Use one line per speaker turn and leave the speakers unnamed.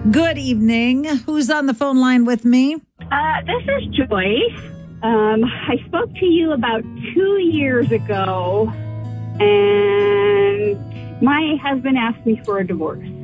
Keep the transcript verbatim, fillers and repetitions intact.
Good evening. Who's on the phone line with me?
Uh, this is Joyce. Um, I spoke to you about two years ago, and my husband asked me for a divorce.